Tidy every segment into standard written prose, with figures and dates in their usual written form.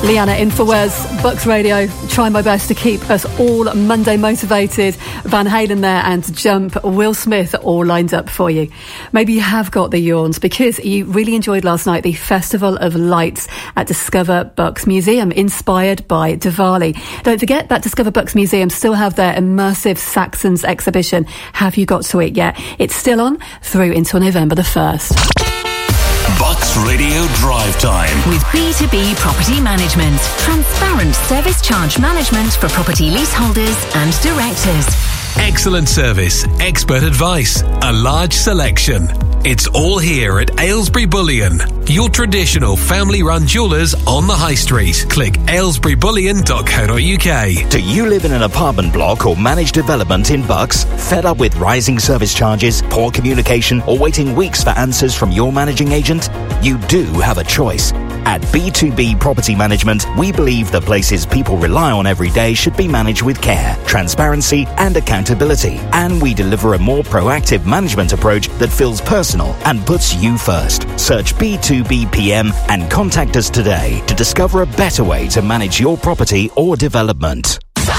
Leanna in for Wes, Bucks Radio. Try my best to keep us all Monday motivated. Van Halen there and Jump, Will Smith all lined up for you. Maybe you have got the yawns because you really enjoyed last night the Festival of Lights at Discover Bucks Museum, inspired by Diwali. Don't forget that Discover Bucks Museum still have their immersive Saxons exhibition. Have you got to it yet? It's still on through until November the 1st. Bucks Radio Drive Time with B2B Property Management. Transparent service charge management for property leaseholders and directors. Excellent service, expert advice, a large selection. It's all here at Aylesbury Bullion, your traditional family-run jewellers on the high street. Click aylesburybullion.co.uk. Do you live in an apartment block or managed development in Bucks? Fed up with rising service charges, poor communication, or waiting weeks for answers from your managing agent? You do have a choice. At B2B Property Management, we believe the places people rely on every day should be managed with care, transparency, and accountability. And we deliver a more proactive management approach that feels personal and puts you first. Search B2B PM and contact us today to discover a better way to manage your property or development.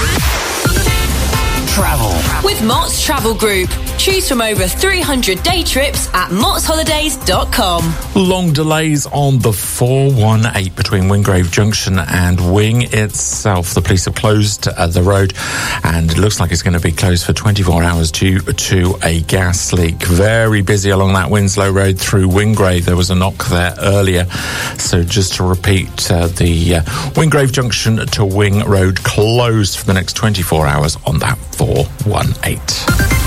Travel with Mott's Travel Group. Choose from over 300 day trips at mottsholidays.com. Long delays on the 418 between Wingrave Junction and Wing itself. The police have closed the road and it looks like it's going to be closed for 24 hours due to a gas leak. Very busy along that Winslow Road through Wingrave. There was a knock there earlier. So just to repeat, the Wingrave Junction to Wing Road closed for the next 24 hours on that 418.